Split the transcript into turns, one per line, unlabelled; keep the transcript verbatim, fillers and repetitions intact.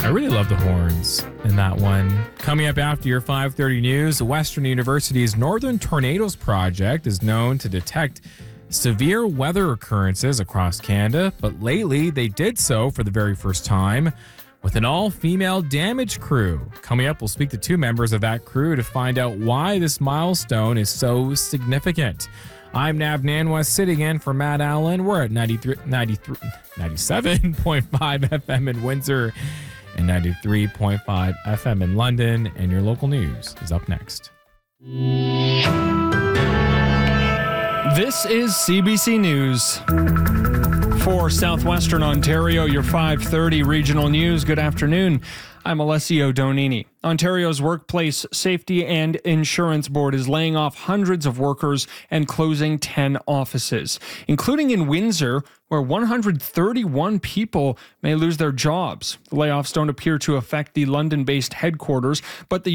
I really love the horns in that one. Coming up after your five thirty news, Western University's Northern Tornadoes Project is known to detect severe weather occurrences across Canada, but lately they did so for the very first time with an all-female damage crew. Coming up, we'll speak to two members of that crew to find out why this milestone is so significant. I'm Nav Nanwa, sitting in for Matt Allen. We're at ninety-three, ninety-three, ninety-seven point five F M in Windsor and ninety-three point five F M in London, and your local news is up next.
This is C B C News. For Southwestern Ontario, your five thirty regional news. Good afternoon. I'm Alessio Donini. Ontario's Workplace Safety and Insurance Board is laying off hundreds of workers and closing ten offices, including in Windsor, where one hundred thirty-one people may lose their jobs. The layoffs don't appear to affect the London-based headquarters, but the